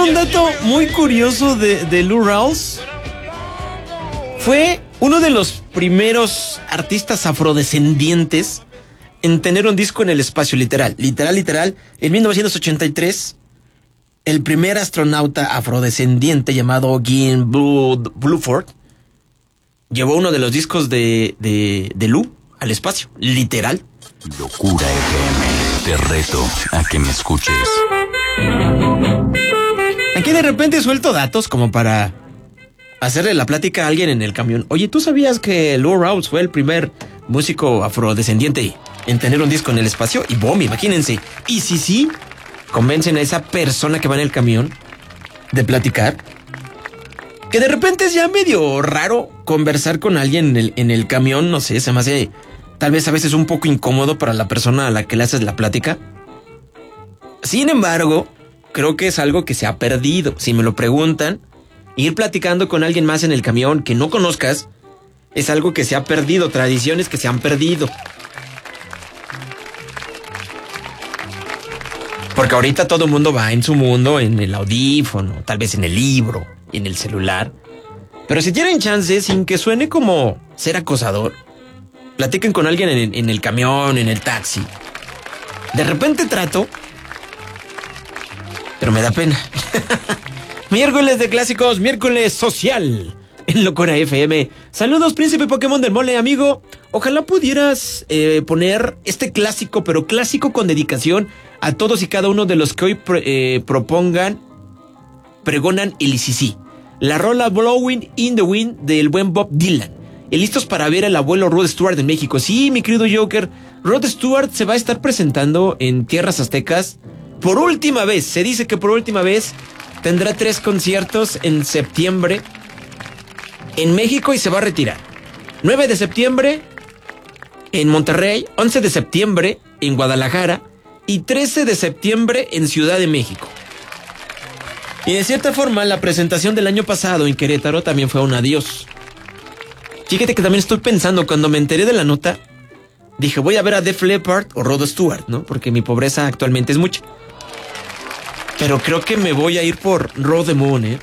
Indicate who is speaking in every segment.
Speaker 1: un dato muy curioso de Lou Rawls. Fue uno de los primeros artistas afrodescendientes en tener un disco en el espacio, literal. En 1983, el primer astronauta afrodescendiente llamado Gene Bluford llevó uno de los discos de Lou al espacio, literal.
Speaker 2: Locura FM, te reto a que me escuches.
Speaker 1: Aquí de repente suelto datos como para hacerle la plática a alguien en el camión. Oye, ¿tú sabías que Lou Rawls fue el primer músico afrodescendiente en tener un disco en el espacio? Y boom, imagínense. Y sí, convencen a esa persona que va en el camión de platicar. Que de repente es ya medio raro conversar con alguien en el camión, no sé, se me hace tal vez a veces un poco incómodo para la persona a la que le haces la plática. Sin embargo, creo que es algo que se ha perdido. Si me lo preguntan, ir platicando con alguien más en el camión que no conozcas es algo que se ha perdido, tradiciones que se han perdido. Porque ahorita todo el mundo va en su mundo, en el audífono, tal vez en el libro, en el celular. Pero si tienen chance, sin que suene como ser acosador, platiquen con alguien en el camión, en el taxi. De repente trato, pero me da pena. Miércoles de clásicos, miércoles social en Locura FM. Saludos, Príncipe Pokémon del Mole, amigo. Ojalá pudieras poner este clásico, pero clásico con dedicación a todos y cada uno de los que hoy pregonan el ICC. La rola Blowing in the Wind del buen Bob Dylan. Y listos para ver al abuelo Rod Stewart en México. Sí, mi querido Joker, Rod Stewart se va a estar presentando en tierras aztecas por última vez. Se dice que por última vez tendrá 3 conciertos en septiembre en México y se va a retirar. 9 de septiembre en Monterrey, 11 de septiembre en Guadalajara y 13 de septiembre en Ciudad de México. Y de cierta forma, la presentación del año pasado en Querétaro también fue un adiós. Fíjate que también estoy pensando, cuando me enteré de la nota, dije, voy a ver a Def Leppard o Rod Stewart, ¿no? Porque mi pobreza actualmente es mucha. Pero creo que me voy a ir por Rod the Moon, ¿eh?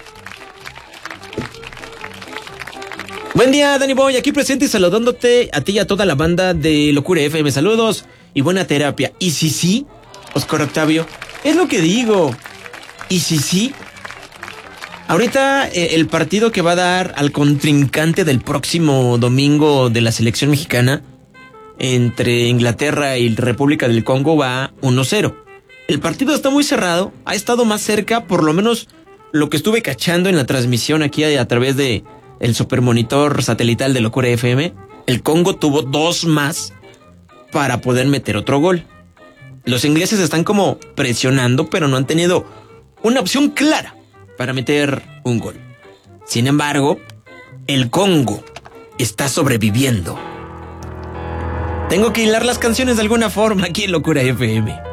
Speaker 1: Buen día, Danny Boy, aquí presente y saludándote a ti y a toda la banda de Locura FM. Saludos y buena terapia. Y sí, Oscar Octavio, es lo que digo. Y sí, ahorita el partido que va a dar al contrincante del próximo domingo de la selección mexicana entre Inglaterra y República del Congo va 1-0. El partido está muy cerrado, ha estado más cerca, por lo menos lo que estuve cachando en la transmisión aquí a través de el supermonitor satelital de Locura FM. El Congo tuvo 2 más para poder meter otro gol. Los ingleses están como presionando, pero no han tenido una opción clara para meter un gol. Sin embargo, el Congo está sobreviviendo. Tengo que hilar las canciones de alguna forma aquí en Locura FM.